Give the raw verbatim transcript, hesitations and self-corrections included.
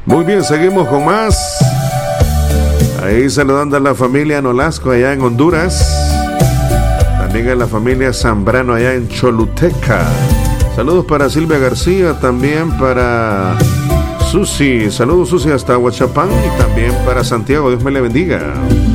Muy bien, seguimos con más. Ahí saludando a la familia Nolasco allá en Honduras. También a la familia Zambrano allá en Choluteca. Saludos para Silvia García, también para Susi. Saludos, Susi, hasta Huachapán. Y también para Santiago, Dios me le bendiga.